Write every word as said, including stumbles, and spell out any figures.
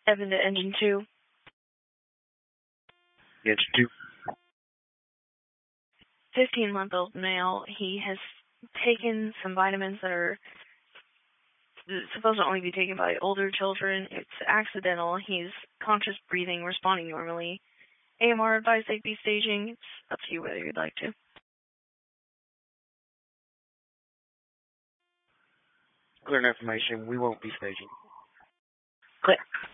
Evan to engine two. Engine two. fifteen-month-old male. He has taken some vitamins that are supposed to only be taken by older children. It's accidental. He's conscious breathing, responding normally. A M R advised safety staging. It's up to you whether you'd like to. Clear information. We won't be staging. Clear.